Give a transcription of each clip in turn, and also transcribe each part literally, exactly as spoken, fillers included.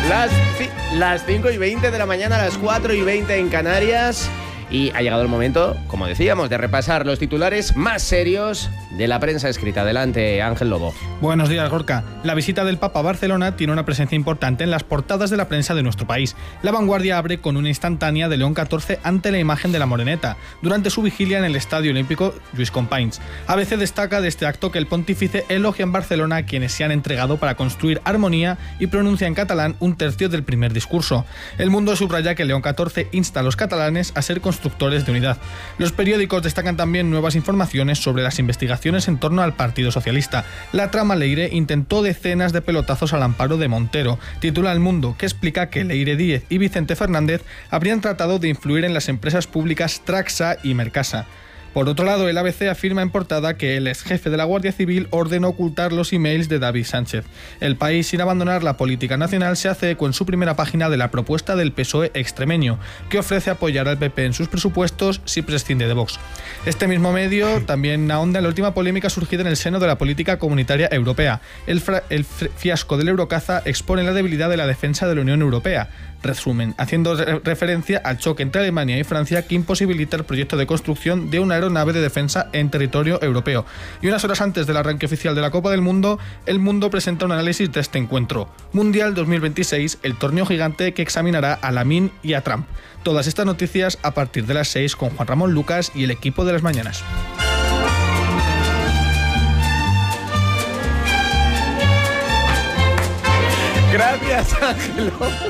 Las, las cinco y veinte de la mañana, las cuatro y veinte en Canarias. Y ha llegado el momento, como decíamos, de repasar los titulares más serios de la prensa escrita. Adelante, Ángel Lobo. Buenos días, Gorka. La visita del Papa a Barcelona tiene una presencia importante en las portadas de la prensa de nuestro país. La Vanguardia abre con una instantánea de León catorce ante la imagen de la Moreneta, durante su vigilia en el Estadio Olímpico Lluís Companys. A B C destaca de este acto que el pontífice elogia en Barcelona a quienes se han entregado para construir armonía y pronuncia en catalán un tercio del primer discurso. El Mundo subraya que León catorce insta a los catalanes a ser constructores de unidad. Los periódicos destacan también nuevas informaciones sobre las investigaciones en torno al Partido Socialista. La trama Leire intentó decenas de pelotazos al amparo de Montero. Titula El Mundo, que explica que Leire Díez y Vicente Fernández habrían tratado de influir en las empresas públicas Traxa y Mercasa. Por otro lado, el A B C afirma en portada que el exjefe de la Guardia Civil ordenó ocultar los emails de David Sánchez. El País, sin abandonar la política nacional, se hace eco en su primera página de la propuesta del P S O E extremeño, que ofrece apoyar al P P en sus presupuestos si prescinde de Vox. Este mismo medio también ahonda en la última polémica surgida en el seno de la política comunitaria europea. El, fra- el fiasco del Eurocaza expone la debilidad de la defensa de la Unión Europea. Resumen, haciendo re- referencia al choque entre Alemania y Francia que imposibilita el proyecto de construcción de una aeronave de defensa en territorio europeo. Y unas horas antes del arranque oficial de la Copa del Mundo, El Mundo presenta un análisis de este encuentro. Mundial dos mil veintiséis, el torneo gigante que examinará a Lamine y a Trump. Todas estas noticias a partir de las seis con Juan Ramón Lucas y el equipo de las mañanas. Gracias, Ángel.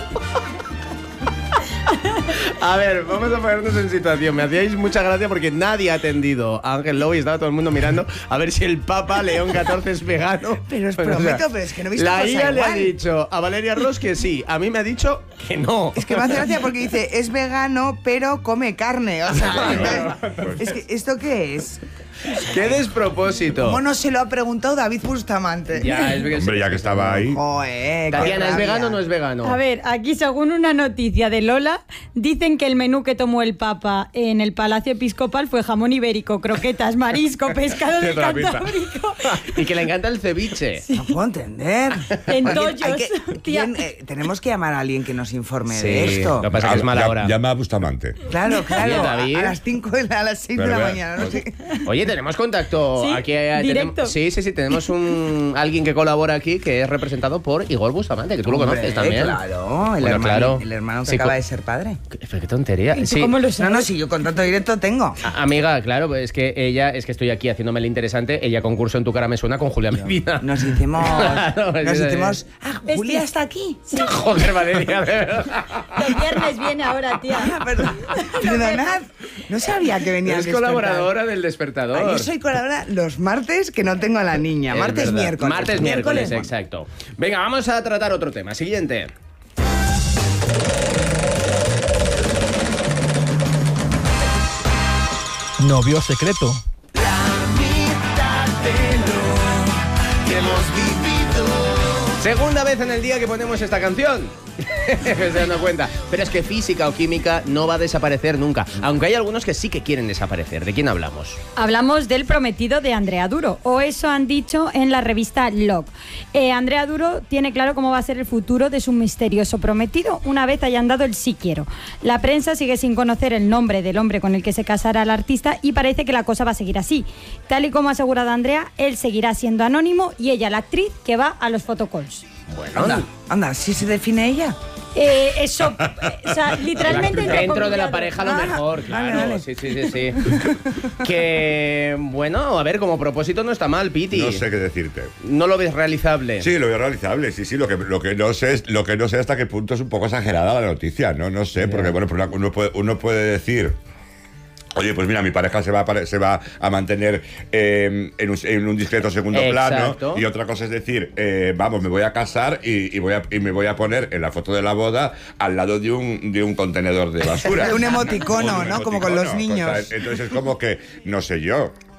A ver, vamos a ponernos en situación. Me hacíais mucha gracia porque nadie ha atendido a Ángel Lobo y estaba todo el mundo mirando a ver si el Papa León catorce es vegano. Pero os Pues, prometo, o sea, pero es que no he visto la cosa I A le ha igual. dicho a Valeria Ross que sí, a mí me ha dicho que no. Es que me hace gracia porque dice, es vegano, pero come carne. O sea, es que, ¿esto qué es? ¡Qué despropósito! ¿Cómo no se lo ha preguntado David Bustamante? Ya, es que Hombre, ya que estaba ahí. Joder, qué Tatiana, ¿es rabia. vegano o no es vegano? A ver, aquí según una noticia de Lola, dicen que el menú que tomó el Papa en el Palacio Episcopal fue jamón ibérico, croquetas, marisco, pescado del Tiene toda la Cantábrico. Y que le encanta el ceviche. No puedo entender. En Alguien- hay tollos, que- tía. ¿quién, eh, tenemos que llamar a alguien que nos informe Sí, de esto. lo que pasa es que es mala Ya- hora. Llama a Bustamante. Claro, claro. Oye, A, David. a las cinco de la, a las seis de Pero la vea, mañana. No sé. Oye, tenemos contacto Sí, aquí. eh, directo. tenemos- sí, sí, sí, tenemos un alguien que colabora aquí que es representado por Igor Bustamante, que tú lo Hombre, conoces también. Claro, el, Bueno, hermano, claro. el hermano que Sí, acaba co- de ser padre. Qué, qué tontería. ¿Y tú Sí. cómo lo No, sabes? no, si yo contrato directo tengo. A- Amiga, claro, pues es que ella, es que estoy aquí haciéndome el interesante. Ella concursó en Tu cara me suena con Julia Medina. Nos hicimos. Claro, nos es- hicimos. Ah, Es Julia que- está aquí. Joder, Valeria, de verdad. Los viernes viene ahora, tía. Ah, perdón. Perdonad. No sabía que venía. Es al despertar. colaboradora del Despertador. Ah, yo soy colaboradora los martes que no tengo a la niña. Es Martes, verdad. miércoles. Martes, miércoles, bueno. exacto. Venga, vamos a tratar otro tema. Siguiente. Novio secreto. Segunda vez en el día que ponemos esta canción. Me estoy dando cuenta. Pero es que física o química no va a desaparecer nunca. Aunque hay algunos que sí que quieren desaparecer. ¿De quién hablamos? Hablamos del prometido de Andrea Duro, o eso han dicho en la revista Log. Eh, Andrea Duro tiene claro cómo va a ser el futuro de su misterioso prometido una vez hayan dado el sí quiero. La prensa sigue sin conocer el nombre del hombre con el que se casará el artista y parece que la cosa va a seguir así. Tal y como ha asegurado Andrea, él seguirá siendo anónimo y ella la actriz que va a los photocalls. Bueno, Anda, anda, ¿sí se define ella? Eh, eso, eh, o sea, literalmente dentro de la entrecomillado. pareja lo Ah, mejor, vale, claro. vale. Sí, sí, sí, sí. Que, bueno, a ver, como propósito no está mal, Piti. No sé qué decirte. ¿No lo ves realizable? Sí, lo veo realizable, sí, sí. Lo que, lo que no sé es, lo que no sé hasta qué punto es un poco exagerada la noticia, ¿no? No sé, porque bueno, por una- uno puede, uno puede decir. Oye, pues mira, mi pareja se va a, pare- se va a mantener eh, en, un, en un discreto segundo Exacto. plano. Y otra cosa es decir, eh, vamos, me voy a casar y, y voy a, y me voy a poner en la foto de la boda al lado de un, de un contenedor de basura. Un emoticono, Un ¿no? Como con los emoticono, niños. cosa- entonces es como que, no sé yo.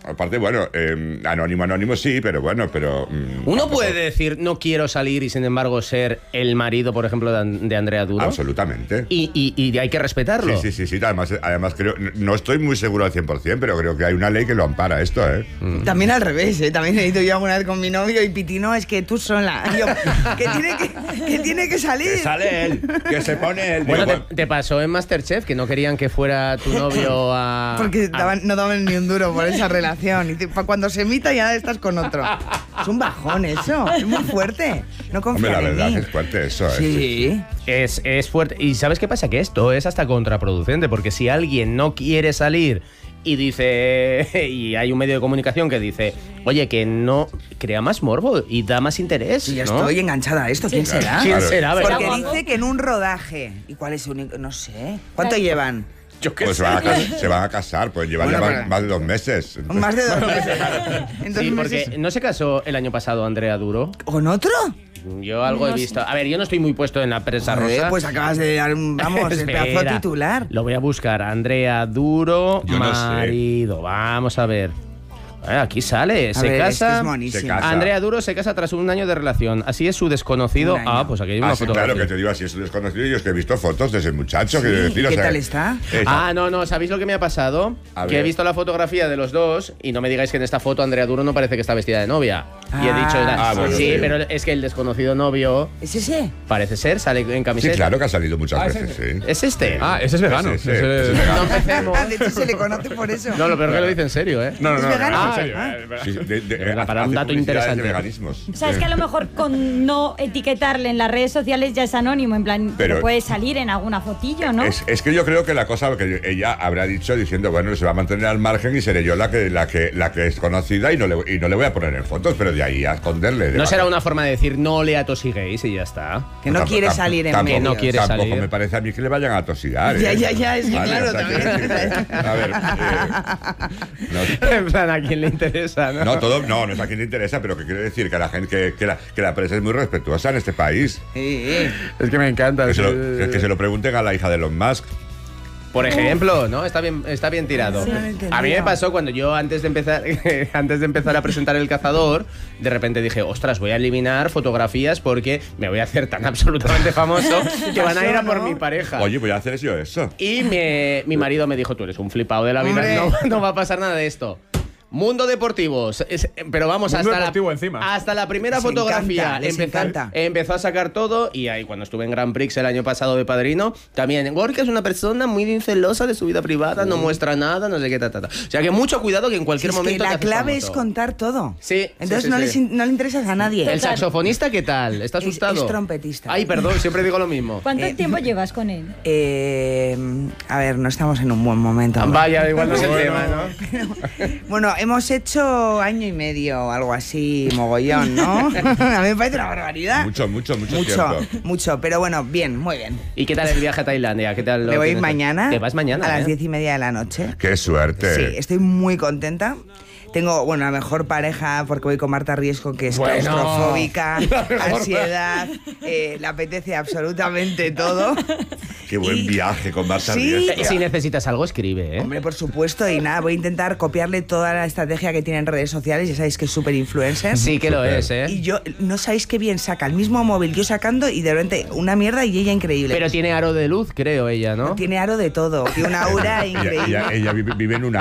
Aparte, bueno, eh, anónimo, anónimo sí, pero bueno, pero... Mm, Uno tampoco- puede decir, no quiero salir y sin embargo ser el marido, por ejemplo, de, An- de Andrea Duro. Absolutamente. Y, y, y hay que respetarlo. Sí, sí, sí, sí. Además, además creo, no estoy muy seguro al cien por cien, pero creo que hay una ley que lo ampara esto, ¿eh? También al revés, ¿eh? También he ido yo alguna vez con mi novio y Piti, no, es que tú sola. Y yo, que tiene que, que tiene que salir. Que sale él, que se pone él. Bueno, Digo, te, te pasó en Masterchef, que no querían que fuera tu novio a... Porque a- daban- no daban ni un duro por esa relación. Y te- pa- cuando se emita ya estás con otro. Es un bajón eso, es muy fuerte. No Hombre, confían la en verdad mí. es fuerte eso, ¿eh? Sí. Es, es fuerte. ¿Y sabes qué pasa? Que esto es hasta contraproducente, porque si alguien no quiere salir y dice, y hay un medio de comunicación que dice, oye, que no crea más morbo y da más interés, Sí, ya ¿no? estoy enganchada a esto. ¿Quién claro. será? ¿Quién Claro. será? ¿verdad? Porque dice que en un rodaje. ¿Y cuál es el único? No sé. ¿Cuánto llevan? Yo qué Pues se sé. van, a, cas- se van a casar, pues llevan Bueno, ya pero- más, más de dos meses. Más de dos meses. En dos Sí, meses. porque ¿no se casó el año pasado Andrea Duro? ¿Con otro? Yo algo he visto. A ver, yo no estoy muy puesto en la prensa Joder, rosa. pues acabas de dar un, vamos, el pedazo Espera, titular. Lo voy a buscar. Andrea Duro, Yo no sé. marido. Vamos a ver. Eh, Aquí sale, A se ver, casa. este es monísimo. Se casa. Andrea Duro se casa tras un año de relación. Así es su desconocido. Un año. Ah, pues aquí hay una Ah, sí, fotografía. claro que te digo así, es un desconocido. Yo es que he visto fotos de ese muchacho. Sí, quiero decir, o ¿qué sea, tal está? esa- Ah, no, no, ¿sabéis lo que me ha pasado? A Que ver. he visto la fotografía de los dos y no me digáis que en esta foto Andrea Duro no parece que está vestida de novia. y he Ah, dicho, Ah, bueno, sí, sí. pero es que el desconocido novio ¿Es ese? parece ser, sale en Sí, camiseta. claro que ha salido muchas Ah, veces, sí. ¿Es este? Ah, ese es vegano. Ese, Ese- ese es vegano. No empecemos. Ah, de hecho se le conoce por eso. No, lo peor que lo dice en serio, ¿eh? No, no, ¿Es no, vegano? no, en Ah, serio. ah. eh, Sí, de, de, verdad, para un hace dato publicidades interesante. de veganismos. O sea, es que a lo mejor con no etiquetarle en las redes sociales ya es anónimo, en plan, pero, Pero- puede salir en alguna fotillo, ¿no? Es, es que yo creo que la cosa que ella habrá dicho diciendo, bueno, se va a mantener al margen y seré yo la que, la que, la que es conocida y no, le, y no le voy a poner en fotos, pero de ahí a esconderle. de No la- será una forma de decir no le atosiguéis y ya está. Que no Tampoco- quiere tampoco- salir en tampoco- Que no medios. quiere tampoco salir. me parece a mí que le vayan a tosigar. Ya, ¿eh? ya, ya, es que claro, o sea, también. quiero decir- a ver, eh, no, En plan, ¿a quién le interesa, no? no, todo, no, no es a quien le interesa, pero que quiero decir que la gente, que, que la, que la prensa es muy respetuosa en este país. Sí, sí. Es que me encanta. Que se, lo, que, que se lo pregunten a la hija de Elon Musk. Por ejemplo, ¿no? Está bien, está bien tirado. Sí, no lo he entendido. A mí me pasó cuando yo antes de empezar, antes de empezar a presentar El Cazador, de repente dije, ostras, voy a eliminar fotografías porque me voy a hacer tan absolutamente famoso que van a ir a por mi pareja. Oye, voy a hacer yo eso. Y me- mi marido me dijo, tú eres un flipado de la vida, Hombre. no, no va a pasar nada de esto. Mundo Deportivo, es- pero vamos, Mundo hasta Deportivo la, encima. hasta la primera Les fotografía encanta, les empezó, encanta. empezó a sacar todo y ahí cuando estuve en Grand Prix el año pasado de padrino, también, Gorka es una persona muy celosa de su vida privada, no muestra nada, no sé qué, ta, ta, ta. O sea que mucho cuidado que en Si cualquier es que momento te la haces clave famoso. es contar todo. Sí, Entonces sí, sí, no, sí. Les, in- no le interesas a nadie. ¿El saxofonista qué tal? ¿Está Es- asustado? es trompetista. Ay, perdón, siempre digo lo mismo. ¿Cuánto Eh, tiempo llevas con él? Eh, a ver, no estamos en un buen momento. Vaya, igual no es el Bueno. tema, ¿no? Bueno, hemos hecho año y medio o algo así, mogollón, ¿no? A mí me parece una barbaridad. Mucho, mucho, mucho, mucho, tiempo. mucho, pero bueno, bien, muy bien. ¿Y qué tal el viaje a Tailandia? ¿Qué tal lo Me voy tienes? mañana. Te vas mañana, A las ¿eh? diez y media de la noche. Qué suerte. Sí, estoy muy contenta. Tengo, bueno, la mejor pareja porque voy con Marta Riesco, que es Bueno. claustrofóbica, La mejor ansiedad, eh, le apetece absolutamente todo. Qué buen Y- viaje con Marta Sí. Riesco. Eh, Si necesitas algo, escribe, ¿eh? Hombre, por supuesto, y nada, voy a intentar copiarle toda la estrategia que tiene en redes sociales, ya sabéis que es súper influencer. Sí que lo Súper. es, ¿eh? Y yo, no sabéis qué bien saca el mismo móvil, yo sacando y de repente una mierda y ella increíble. Pero tiene aro de luz, creo ella, ¿no? Tiene aro de todo, tiene una aura Ella, increíble. ella- ella vive, vive en una